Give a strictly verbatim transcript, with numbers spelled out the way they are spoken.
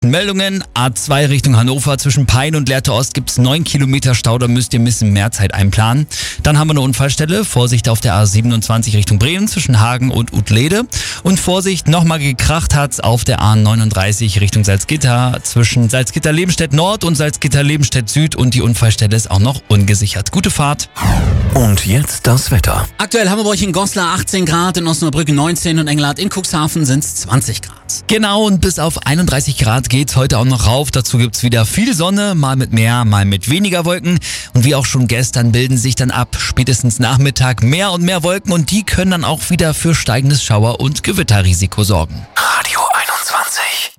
Meldungen, A zwei Richtung Hannover, zwischen Pein und Lehrte Ost gibt's neun Kilometer Stau, da müsst ihr ein bisschen mehr Zeit einplanen. Dann haben wir eine Unfallstelle, Vorsicht auf der A siebenundzwanzig Richtung Bremen, zwischen Hagen und Utlede. Und Vorsicht, nochmal gekracht hat's auf der A neununddreißig Richtung Salzgitter, zwischen Salzgitter-Lebenstedt Nord und Salzgitter-Lebenstedt Süd, und die Unfallstelle ist auch noch ungesichert. Gute Fahrt. Und jetzt das Wetter. Aktuell haben wir bei euch in Goslar achtzehn Grad, in Osnabrück neunzehn und Engelhardt in Cuxhaven sind's zwanzig Grad. Genau, und bis auf einunddreißig Grad geht's heute auch noch rauf. Dazu gibt's wieder viel Sonne, mal mit mehr, mal mit weniger Wolken. Und wie auch schon gestern bilden sich dann ab spätestens Nachmittag mehr und mehr Wolken, und die können dann auch wieder für steigendes Schauer- und Gewitterrisiko sorgen. Radio einundzwanzig.